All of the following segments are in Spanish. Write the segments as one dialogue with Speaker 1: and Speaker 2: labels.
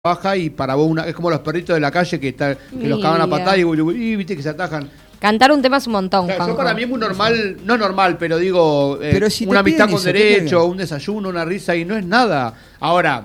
Speaker 1: baja y para vos es como los perritos de la calle que los cagan a patada y viste que se atajan.
Speaker 2: Cantar un tema es un montón,
Speaker 1: Claro,
Speaker 2: Juanjo.
Speaker 1: yo para mí es muy normal, no normal, pero digo,
Speaker 3: pero si
Speaker 1: una amistad con
Speaker 3: eso,
Speaker 1: derecho, un desayuno, una risa y no es nada. Ahora,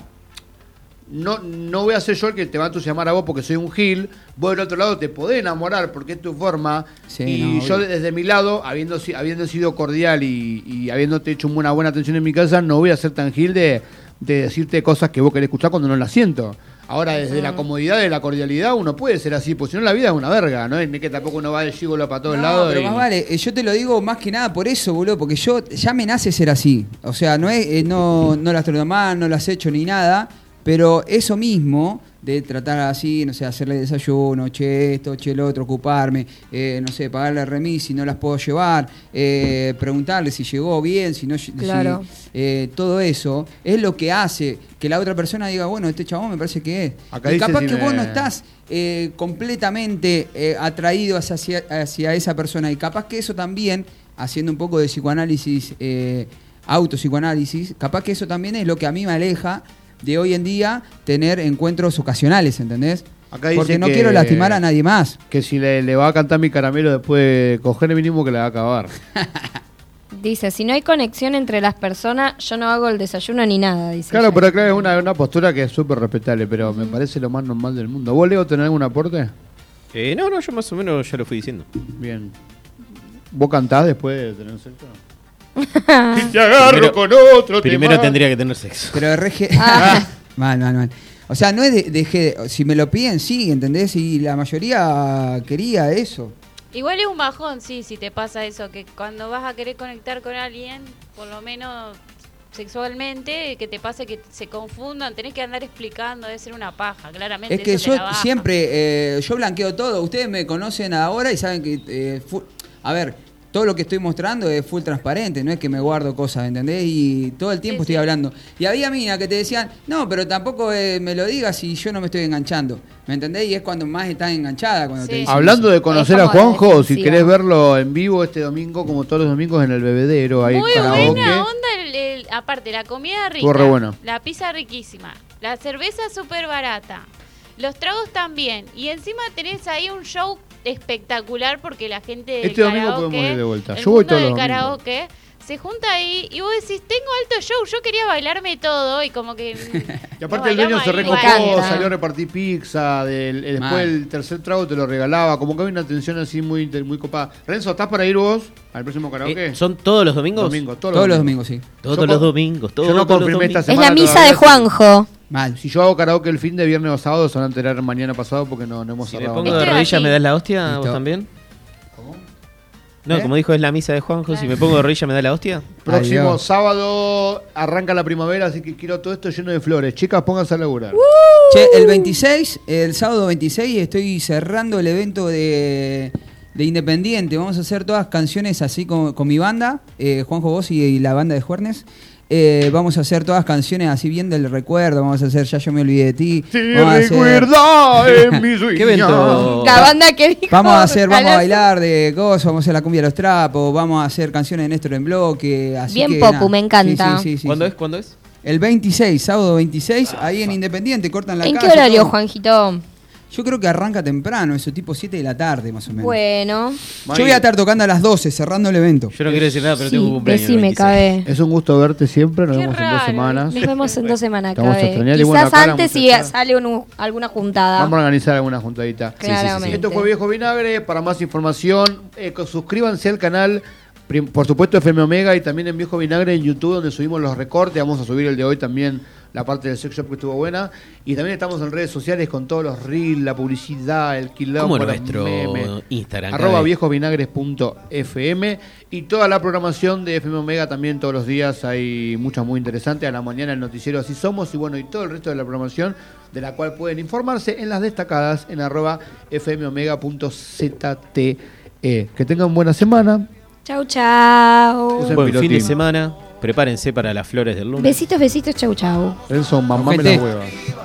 Speaker 1: no voy a ser yo el que te va a entusiasmar a vos porque soy un gil. Vos del otro lado te podés enamorar porque es tu forma.
Speaker 3: Sí,
Speaker 1: y yo desde mi lado, habiendo sido cordial y habiéndote hecho una buena atención en mi casa, no voy a ser tan gil de decirte cosas que vos querés escuchar cuando no las siento. Ahora, desde la comodidad de la cordialidad, uno puede ser así, porque si no la vida es una verga, ¿no? Es que tampoco uno va de gigolo para todos lados.
Speaker 3: Pero más vale, yo te lo digo más que nada por eso, boludo, porque yo ya me nace ser así. O sea, no las trato mal, no las hecho ni nada, pero eso mismo de tratar así, no sé, hacerle desayuno, che esto, che lo otro, ocuparme, no sé, pagarle remis si no las puedo llevar, preguntarle si llegó bien, si no,
Speaker 2: claro.
Speaker 3: todo eso es lo que hace que la otra persona diga, bueno, este chabón me parece que es.
Speaker 1: Acá
Speaker 3: y capaz
Speaker 1: si
Speaker 3: que vos no estás completamente atraído hacia esa persona, y capaz que eso también, haciendo un poco de psicoanálisis, autopsicoanálisis, capaz que eso también es lo que a mí me aleja de hoy en día tener encuentros ocasionales, ¿entendés?
Speaker 1: Acá dice
Speaker 3: porque no quiero lastimar a nadie más.
Speaker 1: Que si le va a cantar mi caramelo después de coger el mínimo que le va a acabar.
Speaker 2: Dice, si no hay conexión entre las personas, yo no hago el desayuno ni nada, dice.
Speaker 1: Claro, pero acá es una postura que es súper respetable, pero me parece lo más normal del mundo. ¿Vos, Leo, tenés algún aporte?
Speaker 4: No, yo más o menos ya lo fui diciendo.
Speaker 1: Bien. ¿Vos cantás después de tener sexo? Si te agarro con otro,
Speaker 4: primero tendría que tener sexo.
Speaker 3: Pero RG... mal. O sea, no es si me lo piden, sí, ¿entendés? Y la mayoría quería eso.
Speaker 5: Igual es un bajón, sí, si te pasa eso, que cuando vas a querer conectar con alguien, por lo menos sexualmente, que te pase que se confundan, tenés que andar explicando, debe ser una paja, claramente.
Speaker 3: Es que
Speaker 5: eso
Speaker 3: yo siempre, yo blanqueo todo, ustedes me conocen ahora y saben que, a ver, todo lo que estoy mostrando es full transparente, no es que me guardo cosas, ¿entendés? Y todo el tiempo estoy hablando. Y había minas que te decían, no, pero tampoco me lo digas si yo no me estoy enganchando, ¿me entendés? Y es cuando más estás enganchada, cuando te dicen
Speaker 1: hablando
Speaker 3: eso.
Speaker 1: de conocer a Juanjo, si querés verlo en vivo este domingo, como todos los domingos en el Bebedero, ahí
Speaker 5: muy
Speaker 1: karaoke.
Speaker 5: buena onda, aparte la comida rica,
Speaker 1: re bueno.
Speaker 5: La pizza riquísima, la cerveza súper barata, los tragos también, y encima tenés ahí un show espectacular porque la gente del
Speaker 1: este domingo
Speaker 5: karaoke,
Speaker 1: podemos ir de vuelta.
Speaker 5: el
Speaker 1: Yo voy
Speaker 5: mundo
Speaker 1: todos
Speaker 5: del
Speaker 1: los domingos.
Speaker 5: karaoke se junta ahí y vos decís, tengo alto show, yo quería bailarme todo y como que...
Speaker 1: Y aparte el dueño se recopó, salió a repartir pizza, después el tercer trago te lo regalaba, como que había una atención así muy copada. Renzo, ¿estás para ir vos al próximo karaoke?
Speaker 4: ¿Son todos los domingos?
Speaker 3: Todos los domingos, sí.
Speaker 4: Todos los domingos,
Speaker 1: yo no confirmé esta semana.
Speaker 2: Es la misa de Juanjo.
Speaker 3: Mal.
Speaker 1: Si yo hago karaoke el fin de viernes o sábado, se van a enterar mañana pasado porque no hemos cerrado.
Speaker 4: Si me pongo de rodillas, ¿me das la hostia vos también?
Speaker 1: ¿Cómo?
Speaker 4: No, como dijo, es la misa de Juanjo, si me pongo de rodillas, ¿me da la hostia?
Speaker 1: Próximo sábado arranca la primavera, así que quiero todo esto lleno de flores. Chicas, pónganse a laburar.
Speaker 3: Che, el sábado 26, estoy cerrando el evento de Independiente. Vamos a hacer todas canciones así con mi banda, Juanjo Boss y la banda de Juernes. Vamos a hacer todas canciones así bien del recuerdo. Vamos a hacer Ya yo me olvidé de ti.
Speaker 1: Recuerda en mi sueño.
Speaker 4: ¿Qué evento?
Speaker 2: La banda que dijo.
Speaker 3: Vamos a bailar de cosas, vamos a hacer la cumbia de los trapos, vamos a hacer canciones de Néstor en bloque. Así
Speaker 2: bien
Speaker 3: que,
Speaker 2: popu, me encanta.
Speaker 3: Sí.
Speaker 4: ¿Cuándo es?
Speaker 3: El 26, sábado 26, ahí en Independiente, cortan la calle.
Speaker 2: ¿En qué horario, Juanjito?
Speaker 3: Yo creo que arranca temprano, eso tipo 7 de la tarde más o menos.
Speaker 2: Bueno.
Speaker 3: Yo voy a estar tocando a las 12, cerrando el evento.
Speaker 4: Yo no quiero decir nada, pero tengo un cumpleaños.
Speaker 2: Sí, me cabe.
Speaker 1: Es un gusto verte siempre, nos
Speaker 5: Qué
Speaker 1: vemos en
Speaker 5: raro.
Speaker 1: 2 semanas.
Speaker 2: Nos vemos en 2 semanas,
Speaker 1: Te vamos a
Speaker 2: cabe.
Speaker 1: extrañar y
Speaker 2: Quizás
Speaker 1: bueno, acá
Speaker 2: antes si
Speaker 1: muchachas.
Speaker 2: sale alguna juntada.
Speaker 1: Vamos a organizar alguna juntadita.
Speaker 2: Claramente.
Speaker 1: Esto fue Viejo Vinagre. Para más información, suscríbanse al canal. Por supuesto, FM Omega y también en Viejo Vinagre en YouTube, donde subimos los recortes. Vamos a subir el de hoy también, la parte del sex shop que estuvo buena. Y también estamos en redes sociales con todos los reels, la publicidad, el quilombo,
Speaker 4: Como
Speaker 1: los
Speaker 4: nuestro
Speaker 1: memes.
Speaker 4: Instagram.
Speaker 1: @viejovinagres.fm y toda la programación de FM Omega también todos los días. Hay muchas muy interesantes. A la mañana el noticiero Así Somos y bueno, y todo el resto de la programación de la cual pueden informarse en las destacadas en @fmomega.zte. Que tengan buena semana.
Speaker 2: Chau, chau.
Speaker 4: Buen fin de semana. Prepárense para las flores del lunes.
Speaker 2: Besitos, chau, chau.
Speaker 1: Renzo, mamame las huevas.